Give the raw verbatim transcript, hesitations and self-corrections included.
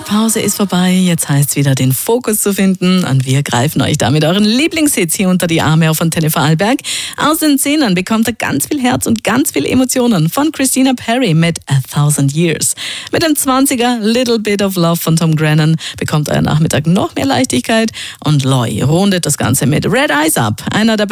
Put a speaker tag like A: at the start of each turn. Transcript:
A: Pause ist vorbei, jetzt heißt es wieder, den Fokus zu finden und wir greifen euch damit euren Lieblingshits hier unter die Arme auf Antenne Vorarlberg. Aus den Zehnern bekommt er ganz viel Herz und ganz viel Emotionen von Christina Perri mit A Thousand Years. Mit dem zwanziger Little Bit of Love von Tom Grennan bekommt euer Nachmittag noch mehr Leichtigkeit und Loy rundet das Ganze mit Red Eyes ab, einer der